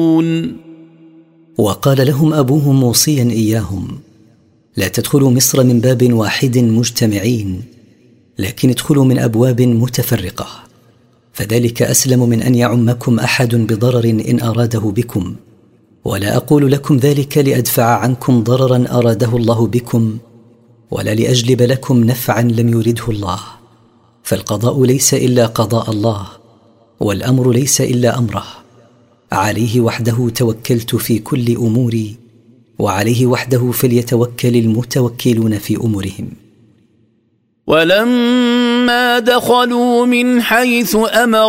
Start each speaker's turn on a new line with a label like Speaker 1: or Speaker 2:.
Speaker 1: وقال لهم أبوهم موصيا إياهم: لا تدخلوا مصر من باب واحد مجتمعين، لكن ادخلوا من أبواب متفرقة، فذلك أسلم من أن يعمكم أحد بضرر إن أراده بكم. ولا أقول لكم ذلك لأدفع عنكم ضررا أراده الله بكم، ولا لأجلب لكم نفعا لم يرده الله، فالقضاء ليس إلا قضاء الله، والأمر ليس إلا أمره. عليه وحده توكلت في كل أموري، وعليه وحده فليتوكل المتوكلون في أمورهم.
Speaker 2: ولما دخلوا من حيث أمر